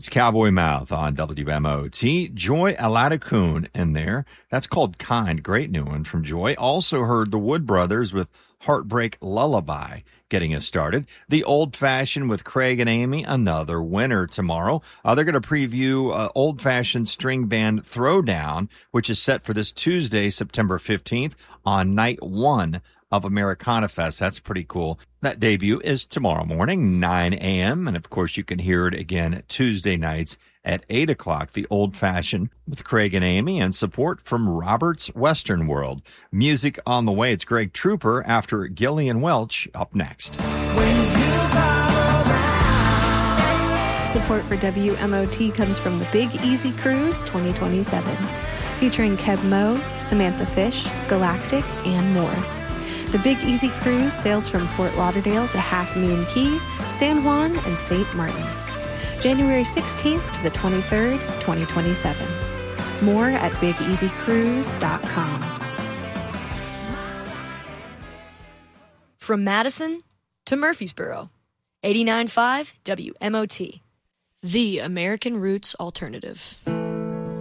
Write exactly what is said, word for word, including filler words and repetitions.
It's Cowboy Mouth on W M O T. Joy Aladakun in there. That's called Kind. Great new one from Joy. Also heard the Wood Brothers with Heartbreak Lullaby getting us started. The Old Fashioned with Craig and Amy, another winner tomorrow. Uh, they're going to preview uh, Old Fashioned String Band Throwdown, which is set for this Tuesday, September fifteenth, on night one of Americana Fest. That's pretty cool. That debut is tomorrow morning, nine a.m., and of course you can hear it again Tuesday nights at eight o'clock, The Old Fashioned with Craig and Amy, and support from Robert's Western World. Music on the way. It's Greg Trooper after Gillian Welch up next. Support for W M O T comes from the Big Easy Cruise twenty twenty-seven, featuring Kev Moe, Samantha Fish, Galactic, and more. The Big Easy Cruise sails from Fort Lauderdale to Half Moon Cay, San Juan, and Saint Martin. January sixteenth to the twenty-third, twenty twenty-seven. More at big easy cruise dot com. From Madison to Murfreesboro, eighty-nine point five W M O T, the American Roots Alternative.